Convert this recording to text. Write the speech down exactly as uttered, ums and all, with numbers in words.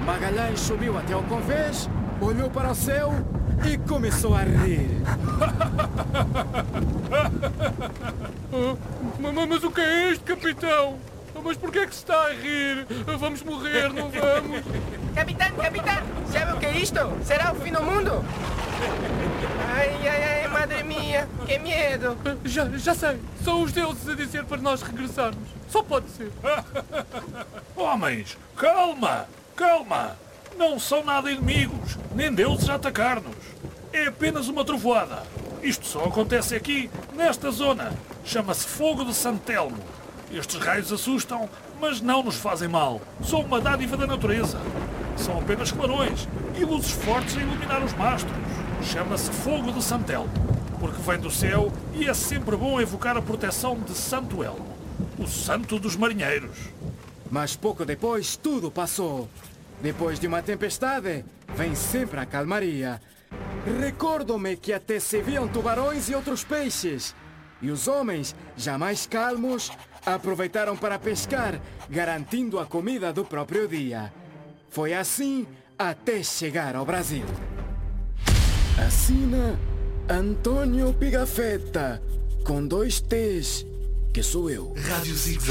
Magalhães subiu até ao convés, olhou para o céu e começou a rir. mas, mas o que é isto, capitão? Mas por que é que se está a rir? Vamos morrer, não vamos? Capitão, capitão, sabe o que é isto? Será o fim do mundo? Ai, ai, ai, madre minha, que medo. Já, já sei, são os deuses a dizer para nós regressarmos. Só pode ser. Homens, calma, calma. Não são nada inimigos, nem deuses a atacar-nos. É apenas uma trovoada. Isto só acontece aqui, nesta zona. Chama-se Fogo de Santelmo. Estes raios assustam, mas não nos fazem mal. São uma dádiva da natureza. São apenas clarões e luzes fortes a iluminar os mastros. Chama-se Fogo de Santelmo, porque vem do céu e é sempre bom evocar a proteção de Santo Elmo, o santo dos marinheiros. Mas pouco depois tudo passou. Depois de uma tempestade, vem sempre a calmaria. Recordo-me que até se viam tubarões e outros peixes. E os homens, já mais calmos, aproveitaram para pescar, garantindo a comida do próprio dia. Foi assim até chegar ao Brasil. Assina Antônio Pigafetta, com dois T's, que sou eu. Rádio Zig